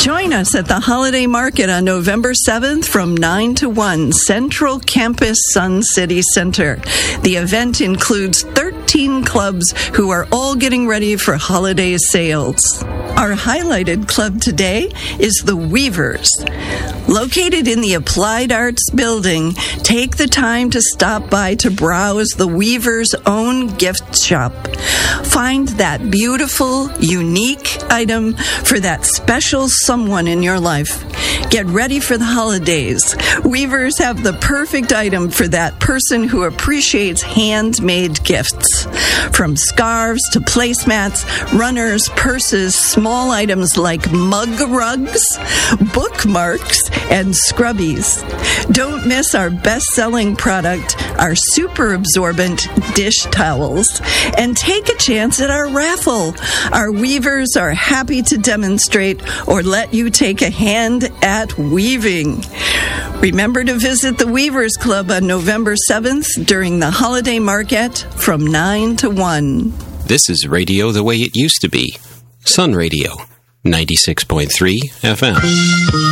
Join us at the Holiday Market on November 7th from 9 to 1, Central Campus Sun City Center. The event includes 13 clubs who are all getting ready for holiday sales. Our highlighted club today is the Weavers. Located in the Applied Arts Building, take the time to stop by to browse the Weavers' own gift shop. Find that beautiful, unique item for that special someone in your life. Get ready for the holidays. Weavers have the perfect item for that person who appreciates handmade gifts. From scarves to placemats, runners, purses, small items like mug rugs, bookmarks, and scrubbies. Don't miss our best-selling product, our super absorbent dish towels, and take a chance at our raffle. Our weavers are happy to demonstrate or let you take a hand at weaving. Remember to visit the Weavers Club on November 7th during the holiday market from 9 to 1. This is radio the way it used to be. Sun Radio, 96.3 FM.